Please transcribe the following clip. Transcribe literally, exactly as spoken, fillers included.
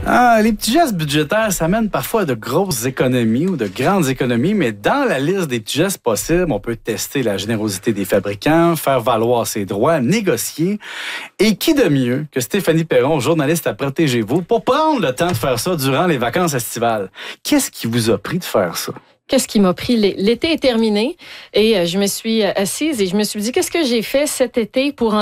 Ah, les petits gestes budgétaires, ça mène parfois à de grosses économies ou de grandes économies, mais dans la liste des petits gestes possibles, on peut tester la générosité des fabricants, faire valoir ses droits, négocier. Et qui de mieux que Stéphanie Perron, journaliste à Protégez-vous, pour prendre le temps de faire ça durant les vacances estivales? Qu'est-ce qui vous a pris de faire ça? Qu'est-ce qui m'a pris? L'été est terminé et je me suis assise et je me suis dit, qu'est-ce que j'ai fait cet été pour en